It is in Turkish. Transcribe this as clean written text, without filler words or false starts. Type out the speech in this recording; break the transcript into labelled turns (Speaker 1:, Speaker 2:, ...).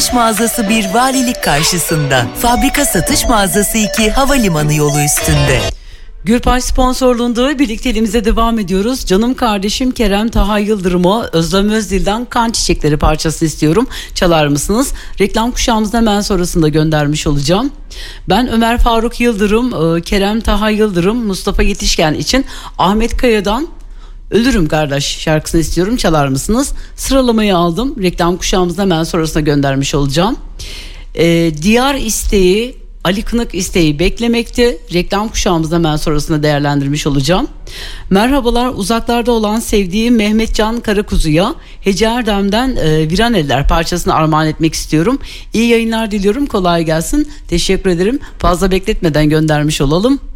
Speaker 1: Mağazası 1 valilik karşısında. Fabrika satış mağazası 2 havalimanı yolu üstünde.
Speaker 2: Gürpay sponsorluğunda birlikteliğimize devam ediyoruz. Canım kardeşim Kerem Taha Yıldırım'a Özlem Özdil'den Kan Çiçekleri parçasını istiyorum. Çalar mısınız? Reklam kuşağımızın hemen sonrasında göndermiş olacağım. Ben Ömer Faruk Yıldırım, Kerem Taha Yıldırım, Mustafa Yetişken için Ahmet Kaya'dan Ölürüm Kardeş şarkısını istiyorum. Çalar mısınız? Sıralamayı aldım. Reklam kuşağımızın hemen sonrasında göndermiş olacağım. Diyar isteği, Ali Kınık isteği beklemekte. Reklam kuşağımızda hemen sonrasında değerlendirmiş olacağım. Merhabalar, uzaklarda olan sevdiğim Mehmetcan Karakuzu'ya Hece Erdem'den Viran Eller parçasını armağan etmek istiyorum. İyi yayınlar diliyorum, kolay gelsin. Teşekkür ederim. Fazla bekletmeden göndermiş olalım.